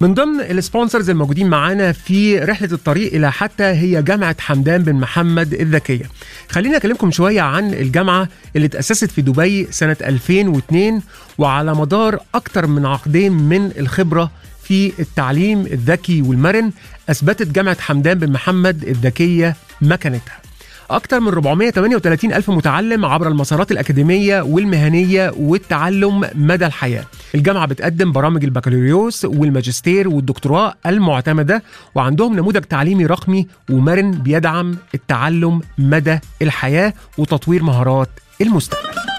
من ضمن السبونسرز الموجودين معانا في رحلة الطريق إلى حتى هي جامعة حمدان بن محمد الذكية. خليني أكلمكم شوية عن الجامعة اللي تأسست في دبي سنة 2002، وعلى مدار أكتر من عقدين من الخبرة في التعليم الذكي والمرن أثبتت جامعة حمدان بن محمد الذكية مكانتها. أكثر من 438 ألف متعلم عبر المسارات الأكاديمية والمهنية والتعلم مدى الحياة. الجامعة بتقدم برامج البكالوريوس والماجستير والدكتوراه المعتمدة، وعندهم نموذج تعليمي رقمي ومرن بيدعم التعلم مدى الحياة وتطوير مهارات المستقبل.